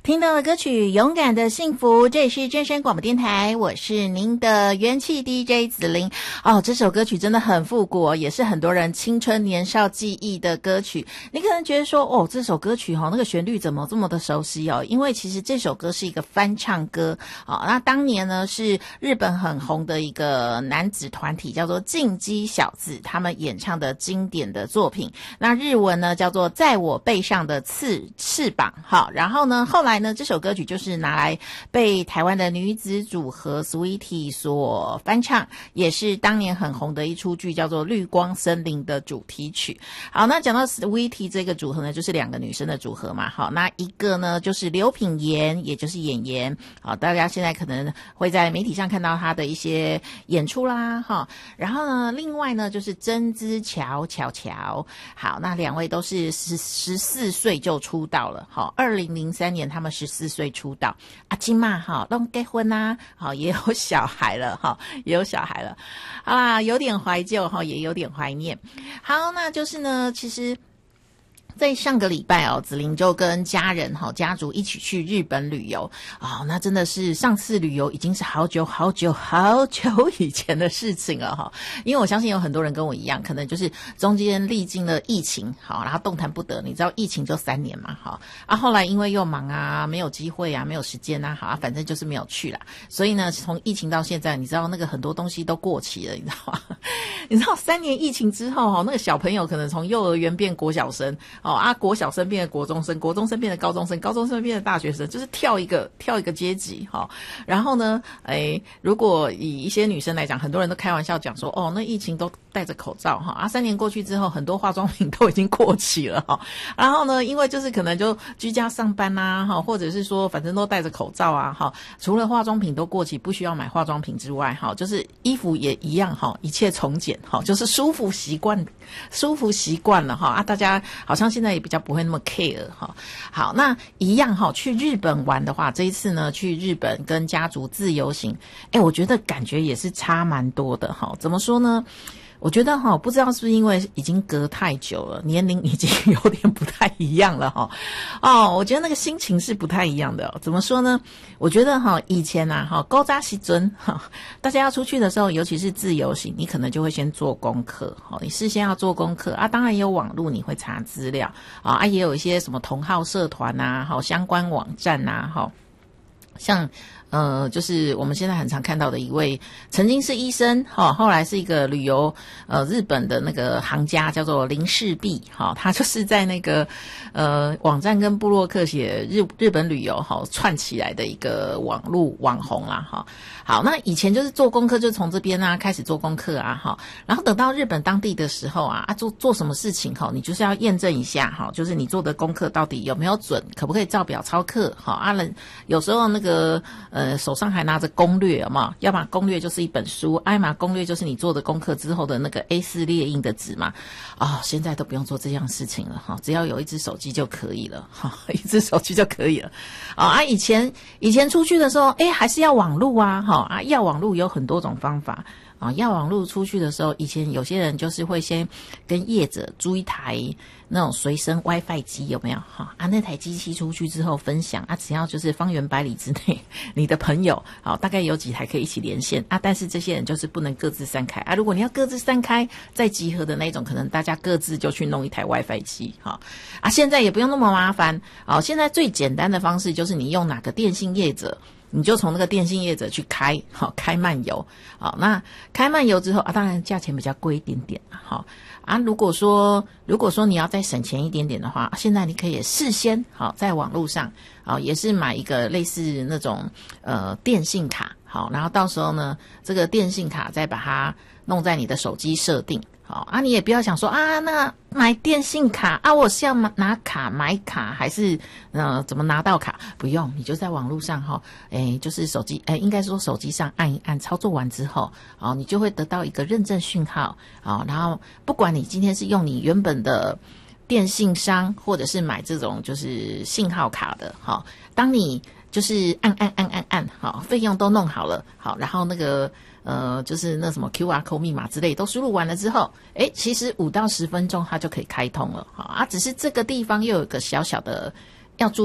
听到的歌曲《勇敢的幸福》，这里是真声广播电台，我是您的元气 DJ 子琳。这首歌曲真的很复古也是很多人青春年少记忆的歌曲。你可能觉得说，这首歌曲那个旋律怎么这么的熟悉因为其实这首歌是一个翻唱歌那当年呢是日本很红的一个男子团体叫做进击小子，他们演唱的经典的作品。那日文呢叫做在我背上的翅膀然后呢后来呢这首歌曲就是拿来被台湾的女子组合 Sweetie 所翻唱，也是当年很红的一出剧叫做绿光森林的主题曲。好，那讲到 Sweetie 这个组合呢就是两个女生的组合嘛那一个呢就是刘品言，也就是演员大家现在可能会在媒体上看到她的一些演出啦然后呢另外呢就是曾之乔。好，那两位都是14岁就出道了2003年他们14岁出道现在都结婚啦也有小孩了好啦，有点怀旧也有点怀念。好，那就是呢其实在上个礼拜子琳就跟家人家族一起去日本旅游那真的是上次旅游已经是好久以前的事情了因为我相信有很多人跟我一样，可能就是中间历经了疫情然后动弹不得，你知道疫情就3年嘛后来因为又忙没有机会没有时间反正就是没有去啦。所以呢从疫情到现在，你知道那个很多东西都过期了，你知道吗你知道3年疫情之后那个小朋友可能从幼儿园变国小生国小生变成国中生，国中生变成高中生，高中生变成大学生，就是跳一个阶级然后呢如果以一些女生来讲，很多人都开玩笑讲说那疫情都戴着口罩3年过去之后，很多化妆品都已经过期了然后呢因为就是可能就居家上班或者是说反正都戴着口罩除了化妆品都过期不需要买化妆品之外就是衣服也一样一切从简就是舒服习惯了大家好像现在也比较不会那么 care 好，那一样去日本玩的话，这一次呢去日本跟家族自由行我觉得感觉也是差蛮多的怎么说呢，我觉得不知道是不是因为已经隔太久了，年龄已经有点不太一样了我觉得那个心情是不太一样的怎么说呢，我觉得以前古早时阵大家要出去的时候，尤其是自由行，你可能就会先做功课你事先要做功课当然有网络你会查资料也有一些什么同好社团相关网站像就是我们现在很常看到的一位曾经是医生后来是一个旅游日本的那个行家，叫做林世璧他就是在那个网站跟部落客写日本旅游串起来的一个网络网红啦好，那以前就是做功课就从这边开始做功课然后等到日本当地的时候做什么事情你就是要验证一下就是你做的功课到底有没有准，可不可以照表操课有时候那个手上还拿着攻略有没有？要么攻略就是一本书，要么攻略就是你做的功课之后的那个 A4 列印的纸嘛现在都不用做这样事情了只要有一只手机就可以了一只手机就可以了以前出去的时候还是要网路要网路有很多种方法要网路出去的时候，以前有些人就是会先跟业者租一台那种随身 WiFi 机，有没有那台机器出去之后分享只要就是方圆百里之内你的朋友大概有几台可以一起连线但是这些人就是不能各自散开如果你要各自散开再集合的那种，可能大家各自就去弄一台 WiFi 机现在也不用那么麻烦现在最简单的方式就是你用哪个电信业者，你就从那个电信业者去开漫游那开漫游之后当然价钱比较贵一点点如果说你要再省钱一点点的话，现在你可以事先在网络上也是买一个类似那种电信卡然后到时候呢这个电信卡再把它弄在你的手机设定你也不要想说那买电信卡我是要拿卡买卡还是怎么拿到卡？不用，你就在网络上就是手机应该说手机上按一按，操作完之后你就会得到一个认证讯号然后不管你今天是用你原本的电信商或者是买这种就是信号卡的当你就是按费用都弄好了然后那个就是那什么 QR code 密码之类都输入完了之后其实5到10分钟它就可以开通了只是这个地方又有一个小小的要注